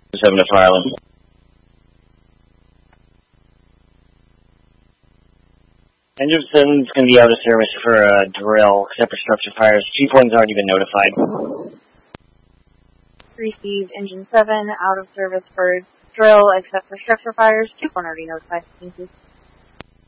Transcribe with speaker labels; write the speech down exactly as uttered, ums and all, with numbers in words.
Speaker 1: seven to Fire Island. Engine seven's going to be out of service for a drill, except for structure fires. Chief one's already been notified.
Speaker 2: Received Engine seven out of service for drill, except for structure fires. Chief one already notified. Thank you.